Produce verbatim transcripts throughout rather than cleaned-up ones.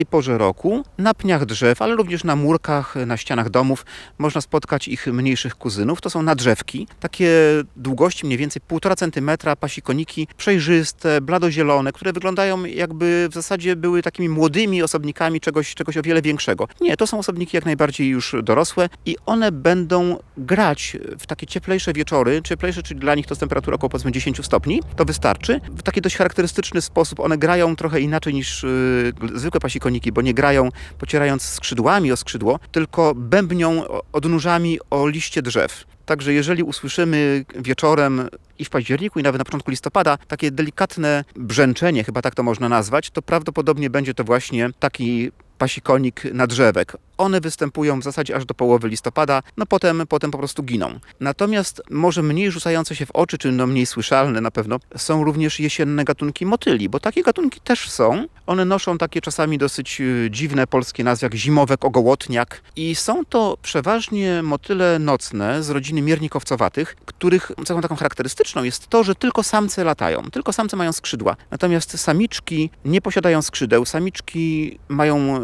tej porze roku na pniach drzew, ale również na murkach, na ścianach domów można spotkać ich mniejszych kuzynów. To są nadrzewki, takie długości mniej więcej półtora centymetra, pasikoniki przejrzyste, bladozielone, które wyglądają jakby w zasadzie były takimi młodymi osobnikami czegoś, czegoś o wiele większego. Nie, to są osobniki jak najbardziej już dorosłe i one będą grać w takie cieplejsze wieczory. Cieplejsze, czyli dla nich to jest temperatura około powiedzmy dziesięć stopni. To wystarczy. W taki dość charakterystyczny sposób one grają trochę inaczej niż yy, zwykłe pasikoniki, bo nie grają pocierając skrzydłami o skrzydło, tylko bębnią odnóżami o liście drzew. Także jeżeli usłyszymy wieczorem i w październiku, i nawet na początku listopada takie delikatne brzęczenie, chyba tak to można nazwać, to prawdopodobnie będzie to właśnie taki pasikonik nadrzewek. One występują w zasadzie aż do połowy listopada, no potem, potem po prostu giną. Natomiast może mniej rzucające się w oczy, czy no mniej słyszalne na pewno, są również jesienne gatunki motyli, bo takie gatunki też są. One noszą takie czasami dosyć dziwne polskie nazwy, jak zimowek, ogołotniak. I są to przeważnie motyle nocne z rodziny miernikowcowatych, których cechą taką charakterystyczną jest to, że tylko samce latają, tylko samce mają skrzydła. Natomiast samiczki nie posiadają skrzydeł, samiczki mają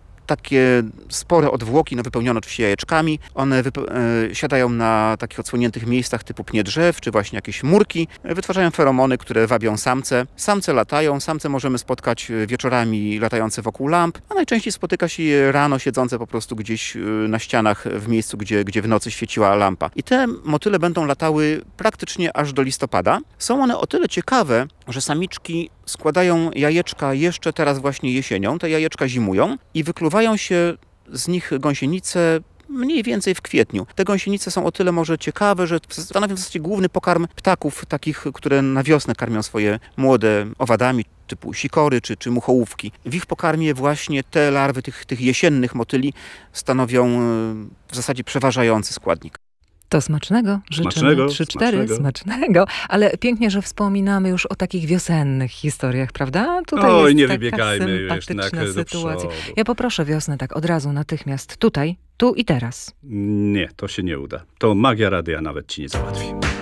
takie spore odwłoki, no wypełnione oczywiście jajeczkami. One wype- e, siadają na takich odsłoniętych miejscach typu pnie drzew, czy właśnie jakieś murki. Wytwarzają feromony, które wabią samce. Samce latają, samce możemy spotkać wieczorami latające wokół lamp, a najczęściej spotyka się je rano siedzące po prostu gdzieś na ścianach w miejscu, gdzie, gdzie w nocy świeciła lampa. I te motyle będą latały praktycznie aż do listopada. Są one o tyle ciekawe, że samiczki składają jajeczka jeszcze teraz właśnie jesienią, te jajeczka zimują i wykluwają się z nich gąsienice mniej więcej w kwietniu. Te gąsienice są o tyle może ciekawe, że stanowią w zasadzie główny pokarm ptaków, takich, które na wiosnę karmią swoje młode owadami, typu sikory czy, czy muchołówki. W ich pokarmie właśnie te larwy tych, tych jesiennych motyli stanowią w zasadzie przeważający składnik. To smacznego. Życzymy Smacznego, trzy cztery. smacznego. Smacznego. Ale pięknie, że wspominamy już o takich wiosennych historiach, prawda? Tutaj Oj, jest nie taka wybiegajmy już sympatyczna na do sytuacja. przodu. Ja poproszę wiosnę tak od razu, natychmiast. Tutaj, tu i teraz. Nie, to się nie uda. To magia radia nawet ci nie załatwi.